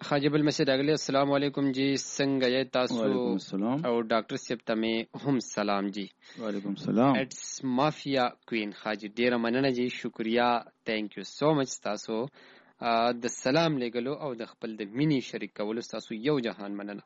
خاجب المسجد اغلی السلام علیکم جی څنګه یې تاسو؟ وعلیکم السلام. او ډاکټر صاحب ته مې هم سلام جی. وعلیکم السلام. اټس مافیا کوین خاجي ډیره مننه جی، شکریا، تھینک یو سو مچ تاسو د سلام لګلو او د خپل د مینی شریک کولو تاسو یو جهان مننه.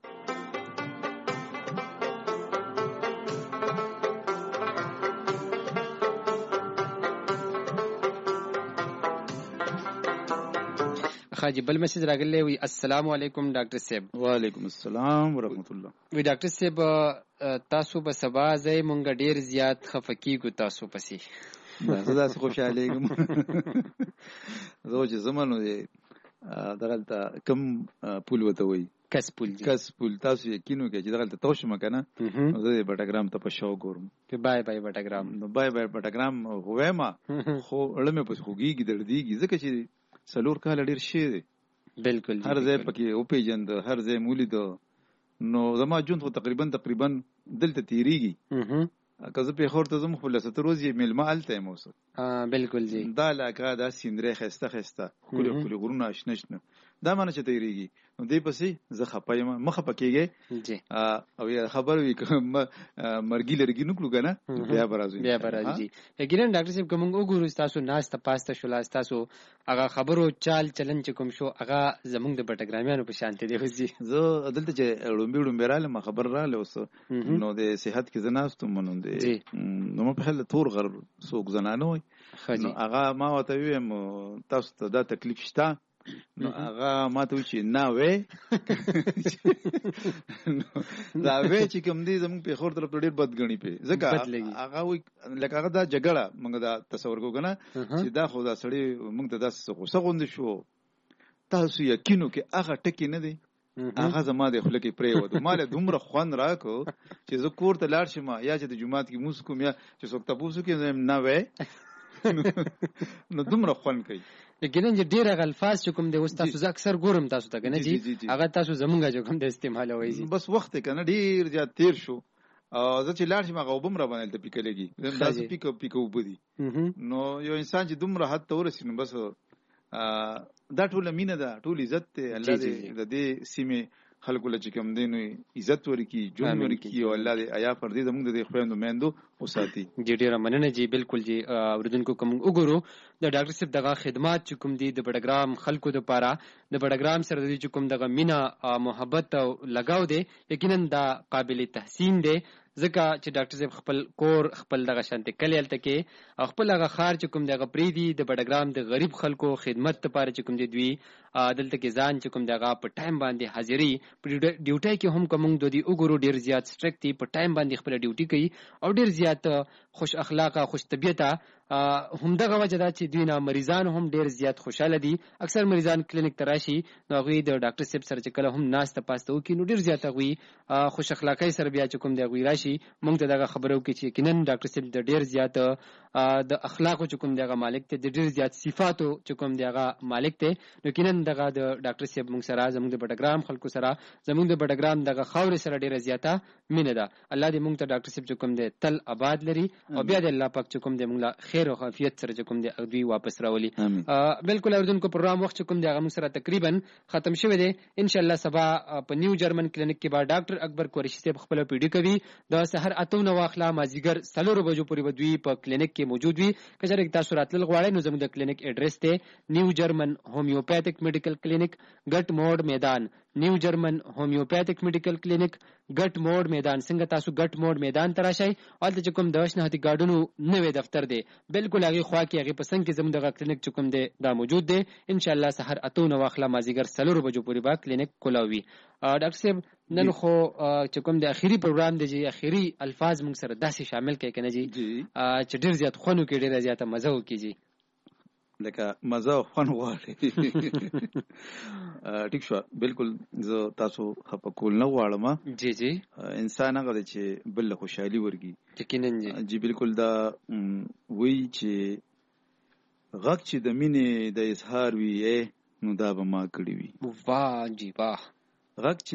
خاجي بل مسج راغلی وی السلام علیکم ډاکټر صاحب. وعلیکم السلام ورحمت الله. وی ډاکټر صاحب تاسو به سبا ځای مونږ ډیر زیات خفقیږو تاسو پسې. زه داسې خوشحالیږم زه چې زمانو دغلته کم پول وته وایي کس پول جی. کس پول تاسو یقینو کې چې دغلته توشم کنه زه بټاګرام ته په شو ګورم چې بای بای بټاګرام نو بای بای بټاګرام هوېما خو اړمه پس خوګيږي درديږي ځکه چې سلور کال ډیر شي دی. بالکل هر ځای پکې او پیجند هر ځای مولید نو زما جون خو تقریبا دلته تیریږي. که زه په خور ته زم خپل ست روز یې ملما الته موسه بالکل جی. دا لکه دا سیندره خسته کلی غرونه آشنشنه دا معنی چې تیریږي نو دی پسې زه خپایم مخه پکېږي جی. او یا خبر وي مرګی لرګي نکلو کنه بیا برازي جی. یګینن ډاکټر صاحب کوم وګورو تاسو ناشته پاسته شول تاسو هغه خبرو چال چلن چې کوم شو هغه زمونږ د بټګرامیانو په شانته دی وځي. زه دلته چې ډومبي رااله ما خبر رااله اوس نو د صحت کې زناستم منون دي نو په خل تور غر سوق زنانه وي نو هغه ما وته ویم تاسو ته دا تکلیف شته نو هغه ما ته وی چې نه وې دا وې چې کوم دي زموږ په خور طرف ډېر بدګنی په ځکه هغه وی لکه هغه دا جګړه موږ دا تصور کو کنه چې دا خو دا سړی موږ ته داسې غوسه غوند شو تاسو یقینو کې هغه ټکی نه دی هغه زما د خپل کې پرې ودو مال دومره خوان راکو چې زه کور ته لاړ شم یا چې د جمعات کې موس کوم یا چې څوک تاسو کې نه وې نو دومره خوان کوي. یقینا چې ډیر الفاظ چې کوم د تاسو اکثر ګورم تاسو ته کنه جی هغه تاسو زمونږه چې کوم د استعمالوي بس وخت کنه ډیر زیات تیر شو زه چې لاړ شم هغه وبم را باندې پکلېږي داسې پیکو وبدي نو یو انسان چې دومره حد ته ورسینو بس دا ټول مینه ده ټول عزت ته الله دې د دې سیمه خلکو لچ کوم دین عزت ورکی جون ورکی او الله دې آیا پر دې زموږ د خويندو میندو وساتي. جی ډیره مننه جی. بالکل جی اوریدونکو کوم وګورو د ډاکټر صاحب دغه خدمات چې کوم دي د بډګرام خلکو لپاره د بډګرام سره د چې کوم دغه مینا محبت او لگاو دي یقینا دا قابل تحسین دي ځکه چې ډاکټر صاحب خپل کور خپل دغه شانته کلیل تکي او خپل هغه خار چې کوم دغه پریدي د بډګرام د غریب خلکو خدمت لپاره چې کوم دي دوی دلته کې ځان چې کوم دغه په ټایم باندې حاضری ډیوټي کې هم کوم د دې وګورو ډیر زیات سټریکټ دي په ټایم باندې خپل ډیوټي کوي او ډیر زیات خوش اخلاقه خوش طبيعته همدغه وجه دا چې دوی نه مریضان هم ډیر زیات خوشاله دي. اکثر مریضان کلینیک تراشي نو غوي د ډاکټر صاحب سره چې کله هم ناشته پاسته وکي نو ډیر زیات غوي خوش اخلاقی سره بیا چې کوم دی غوي راشي مونږ ته دغه خبرو کې چې کینن ډاکټر صاحب د ډیر زیات د اخلاقو چې کوم دغه مالک ته د ډیر زیات صفاتو چې کوم دغه مالک ته نو کینن دغه د ډاکټر صاحب مونږ سره زموږ د بډګرام خلکو سره زموږ د بډګرام دغه خاور سره ډیره زیاته مینه ده. الله دې مونږ ته ډاکټر صاحب چې کوم دی تل آباد لري او بیا د الله پاک چې کوم دی مونږ لا خیر او عافیت سره چې کوم دی دوی واپس راولي. بالکل اوریدونکو پروګرام وخت چې کوم دی هغه مونږ سره تقریبا ختم شوی دی. ان شاء الله سبا په نیو جرمن کلینیک کې با ډاکټر اکبر قریشی صاحب خپل پیډي کوي د سحر اتو نو واخلا مازیګر 3 بجو پورې بدوی په کلینیک کې موجود وي. کچره تاسو راتل غواړئ نو زموږ د کلینیک ایډریس ته نیو جرمن هومیوپیتھک میډیکل کلینیک ګټ موډ میدان نیو جرمن هومیوپیتھک میډیکل کلینیک ګټ موډ میدان څنګه تاسو ګټ موډ میدان تراشي الته چې کوم د شنهتي ګاډونو نوې دفتر دی بالکل هغه خوا کې هغه پسند کې زموږ د کلینیک چې کوم دی دا موجود دی. ان شاء الله سحر اتو نو واخلا مازیګر 3 بجو پورې با کلینیک کولاوي. ډاکټر صاحب نن خو چې کوم د اخیری پروګرام دی چې اخیری الفاظ موږ سره داسې شامل کړي کنه جی چې ډیر زیات خونو کې ډیر زیات مزه وکړي لکه مزه خوان غواړي. ټیک شو بالکل زه تاسو خپکول نه غواړم جی جی انسان هغه چې بل خوشحالي ورګي یقینا جی بالکل دا وی چې غږ چې د مینې د اظهار وی نو دا به ما کړی وي. واه جی واه غږ چې